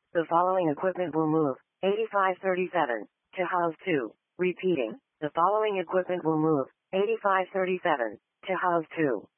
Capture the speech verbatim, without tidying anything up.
The following equipment will move. eighty-five thirty-seven to house two. Repeating. The following equipment will move. eighty-five thirty-seven to house two.